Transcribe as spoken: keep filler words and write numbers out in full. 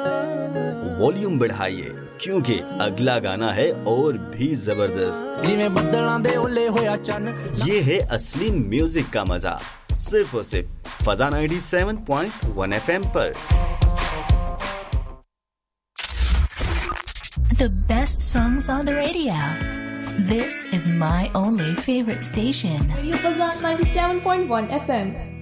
Volume बढ़ाइए क्योंकि अगला गाना है और भी जबरदस्त। ये है असली म्यूजिक का मजा, सिर्फ और सिर्फ फजा ninety-seven point one F M पर। The best songs on the radio. This is my only favorite station. Radio Fazan ninety-seven point one F M.